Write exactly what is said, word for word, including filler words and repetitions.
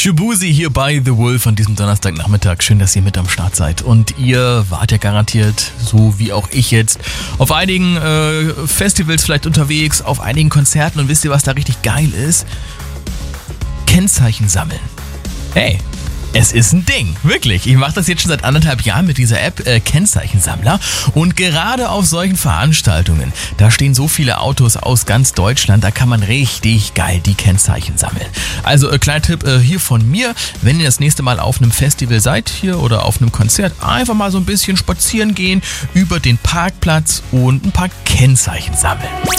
Shaboozey hier bei The Wolf an diesem Donnerstagnachmittag. Schön, dass ihr mit am Start seid. Und ihr wart ja garantiert, so wie auch ich jetzt, auf einigen äh, Festivals vielleicht unterwegs, auf einigen Konzerten. Und wisst ihr, was da richtig geil ist? Kennzeichen sammeln. Hey, es ist ein Ding, wirklich. Ich mache das jetzt schon seit anderthalb Jahren mit dieser App äh, Kennzeichensammler und gerade auf solchen Veranstaltungen, da stehen so viele Autos aus ganz Deutschland, da kann man richtig geil die Kennzeichen sammeln. Also äh, kleiner Tipp äh, hier von mir, wenn ihr das nächste Mal auf einem Festival seid hier oder auf einem Konzert, einfach mal so ein bisschen spazieren gehen über den Parkplatz und ein paar Kennzeichen sammeln.